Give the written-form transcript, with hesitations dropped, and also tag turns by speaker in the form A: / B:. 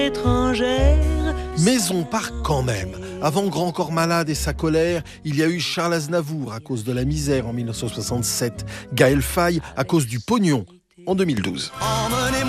A: étrangère.
B: Mais on part quand même. Avant Grand Corps Malade et sa colère, il y a eu Charles Aznavour à cause de la misère en 1967, Gaël Faye à cause du pognon en 2012.